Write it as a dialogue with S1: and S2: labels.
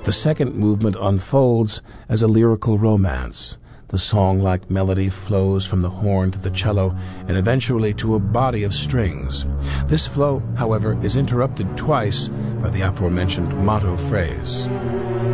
S1: The second movement unfolds as a lyrical romance. The song-like melody flows from the horn to the cello and eventually to a body of strings. This flow, however, is interrupted twice by the aforementioned motto phrase.